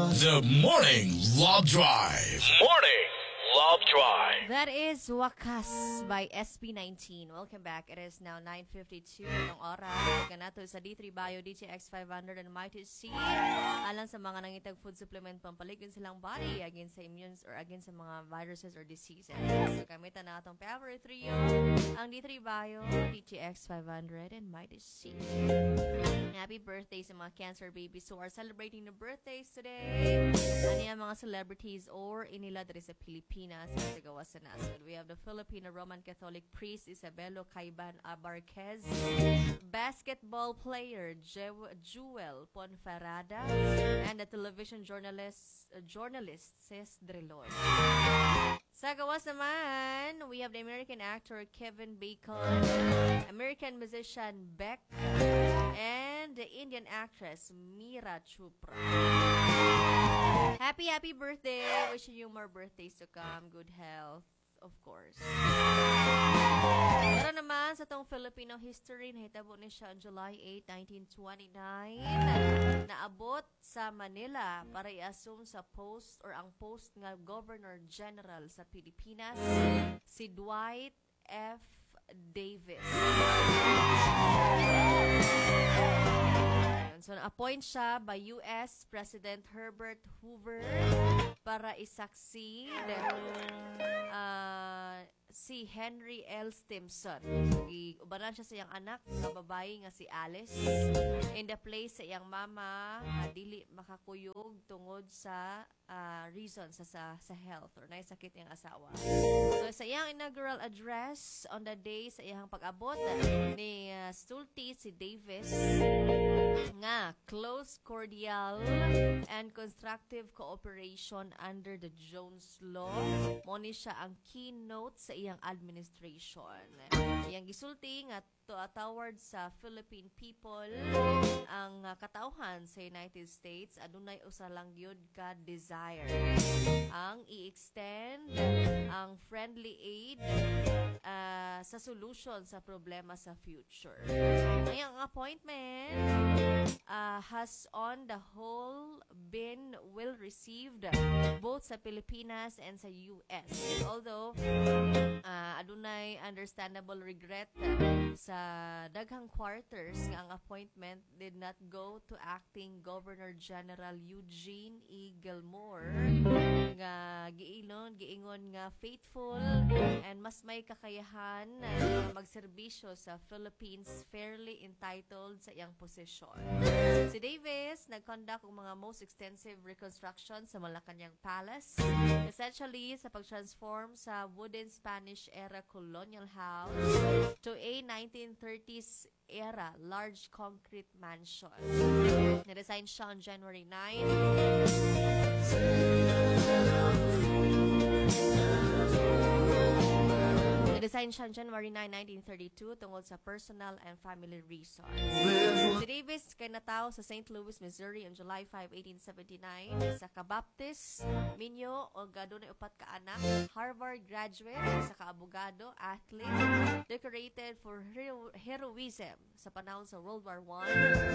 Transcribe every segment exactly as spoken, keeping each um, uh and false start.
The Morning Love Drive. Morning Love Drive. That is Wakas by S P nineteen. Welcome back. It is now nine fifty-two ng oras. Ganato sa D three Bio, D T X five hundred and Mighty C. Alang sa mga nangitag food supplement pampaligid silang body against sa immunes or against sa mga viruses or diseases. So gamitan na atong favorite trio, ang D three Bio, D T X five hundred and Mighty C. Happy birthday sa mga cancer babies who are celebrating their birthdays today. Ano yung mga celebrities or inila dari sa Pilipinas sa gawas sa nasod. We have the Filipino Roman Catholic priest Isabelo Caiban Abarquez, basketball player Je- Jewel Ponferrada, and the television journalist uh, journalist Ces Drilon. Sa gawas naman, we have the American actor Kevin Bacon, American musician Beck, and the Indian actress Meera Chopra. Happy, happy birthday! Wishing you more birthdays to come. Good health, of course. Pero naman, sa tong Filipino history, nahitabo ni siya on July eighth, nineteen twenty-nine. Naabot sa Manila para i-assume sa post or ang post nga Governor General sa Pilipinas, si Dwight F. Davis. So, na-appoint siya by U S President Herbert Hoover para isaksi uh, si Henry L. Stimson. Iubanan siya sa iyang anak na babae nga si Alice in the place sa iyang mama uh, dili makakuyog tungod sa uh, reason sa, sa sa health or naisakit iyang asawa. So sa iyang inaugural address on the day sa iyang pag-abot ni uh, Stulti si Davis nga close, cordial, and constructive cooperation under the Jones Law. Mo ni siya ang keynote sa iyang administration. Iyang gisulti nga to toward sa Philippine people ang uh, katauhan sa United States adunay usa lang gyud ka desire ang i-extend ang friendly aid uh, sa solution sa problema sa future. Ang appointment uh, has on the whole been well received both sa Pilipinas and sa U S. Although uh, adunay understandable regret uh, sa daghang quarters nga ang appointment did not go to acting Governor General Eugene E. Gilmore nga giingon giingon nga faithful and mas may kakayahan na magserbisyo sa Philippines fairly entitled sa iyang posisyon. Si Davis nag-conduct ang mga most extensive reconstruction sa Malacanang Palace, essentially sa pag-transform sa wooden Spanish era colonial house to a nineteen thirties era large concrete mansion. Na-design siya on January ninth. Na-design siya on January ninth, nineteen thirty-two tungkol sa personal and family reasons. Si Davis kay natao sa Saint Louis, Missouri on July fifth, eighteen seventy-nine sa kabaptis minyo o gadunay upat ka anak, Harvard graduate, sa kaabogado, athlete, decorated for hero- heroism sa panahon sa World War One,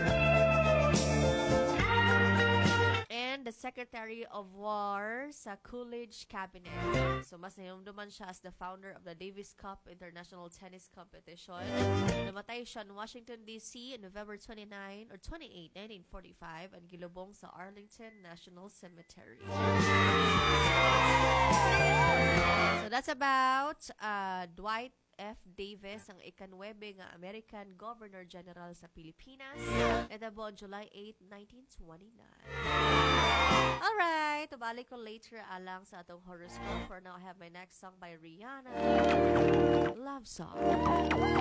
and the Secretary of War sa Coolidge Cabinet. So mas nahimduman siya as the founder of the Davis Cup International Tennis Competition. Namatay siya in Washington, D C on November twenty-ninth or twenty-eighth, nineteen forty-five and gilubong sa Arlington National Cemetery. So that's about uh, Dwight F. Davis, ang ikanwebe nga American Governor General sa Pilipinas. Ito po on July eighth, nineteen twenty-nine. Alright, tubalik ko later alang sa atong horoscope. For now, I have my next song by Rihanna, Love Song.